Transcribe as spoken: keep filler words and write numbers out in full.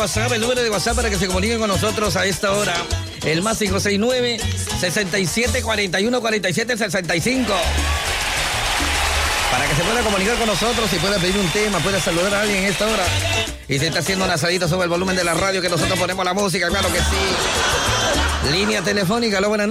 WhatsApp, el número de WhatsApp para que se comuniquen con nosotros a esta hora. El más cinco seis nueve, sesenta y siete, cuarenta y uno, cuarenta y siete, sesenta y cinco. Para que se pueda comunicar con nosotros y pueda pedir un tema, pueda saludar a alguien en esta hora. Y se está haciendo un asadito sobre el volumen de la radio que nosotros ponemos la música, claro que sí. Línea telefónica, lo buenas noches.